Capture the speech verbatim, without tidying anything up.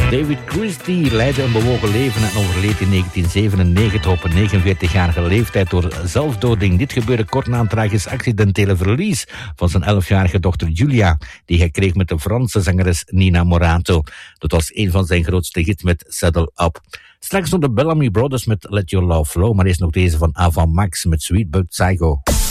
David Christie leidde een bewogen leven en overleed in negentien zevenennegentig op een negenenveertigjarige leeftijd door zelfdoding. Dit gebeurde kort na een tragisch accidentele verlies van zijn elfjarige dochter Julia, die hij kreeg met de Franse zangeres Nina Morato. Dat was een van zijn grootste hits met Saddle Up. Straks nog de Bellamy Brothers met Let Your Love Flow, maar eerst nog deze van Ava Max met Sweet But Psycho.